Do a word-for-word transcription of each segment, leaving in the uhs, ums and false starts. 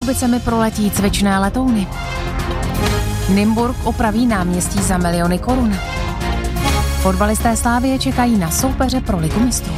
Pardubicemi proletí cvičné letouny. Nymburk opraví náměstí za miliony korun. Fotbalisté Slavie čekají na soupeře pro Ligu mistrů.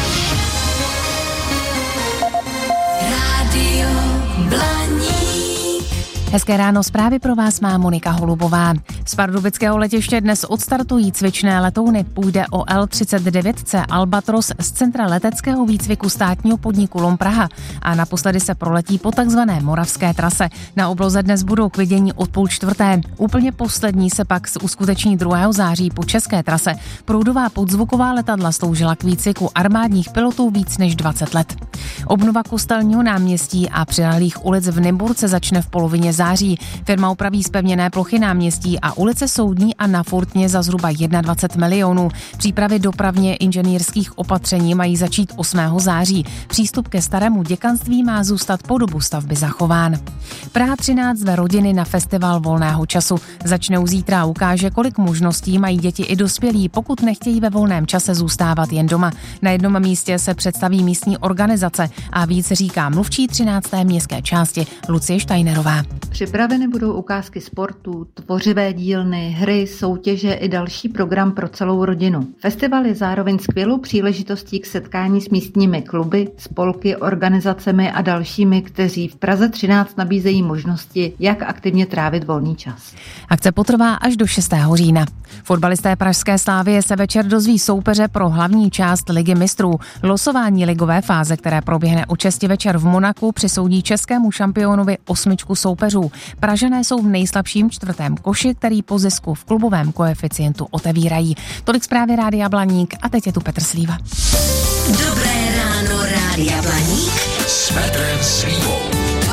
Rádio Blaník. Hezké ráno, zprávy pro vás má Monika Holubová. Z pardubického letiště dnes odstartují cvičné letouny. Půjde o L třicet devět C Albatros z centra leteckého výcviku státního podniku LOM Praha a naposledy se proletí po takzvané moravské trase. Na obloze dnes budou k vidění od půl čtvrté. Úplně poslední se pak uskuteční druhého září po české trase. Proudová podzvuková letadla sloužila k výcviku armádních pilotů víc než dvacet let. Obnova Kostelního náměstí a přilehlých ulic v Nymburce začne v polovině září. Firma upraví zpevněné plochy náměstí a ulice Soudní a na Furtně za zhruba dvacet jedna milionů. Přípravy dopravně inženýrských opatření mají začít osmého září. Přístup ke starému děkanství má zůstat po dobu stavby zachován. Praha třináct zve rodiny na festival volného času. Začnou zítra a ukáže, kolik možností mají děti i dospělí, pokud nechtějí ve volném čase zůstávat jen doma. Na jednom místě se představí místní organizace a víc říká mluvčí třinácté městské části Lucie Štajnerová. Připraveny budou ukázky sportu, tvořivé dílny, hry, soutěže i další program pro celou rodinu. Festival je zároveň skvělou příležitostí k setkání s místními kluby, spolky, organizacemi a dalšími, kteří v Praze třináct nabízejí možnosti, jak aktivně trávit volný čas. Akce potrvá až do šestého října. Fotbalisté pražské Slavie se večer dozví soupeře pro hlavní část Ligy mistrů. Losování ligové fáze, které proběhne o šesti večer v Monaku, přisoudí českému šampionovi osmičku soupeřů. Pražané jsou v nejslabším čtvrtém koši, který po zisku v klubovém koeficientu otevírají. Tolik zprávy Rádia Blaník a teď je tu Petr Slíva. Dobré ráno Rádia Blaník s Petrem Slívou.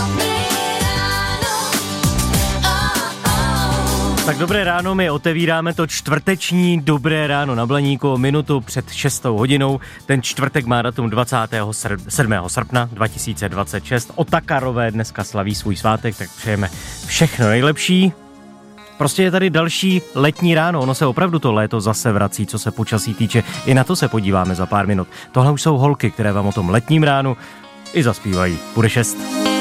Tak dobré ráno, my otevíráme to čtvrteční Dobré ráno na Blaníku minutu před šestou hodinou. Ten čtvrtek má datum dvacátého sedmého srpna dva tisíce dvacet šest. Otakarové dneska slaví svůj svátek, tak přejeme všechno nejlepší. Prostě je tady další letní ráno, ono se opravdu to léto zase vrací, co se počasí týče. I na to se podíváme za pár minut. Tohle už jsou holky, které vám o tom letním ránu i zaspívají. Bude šest.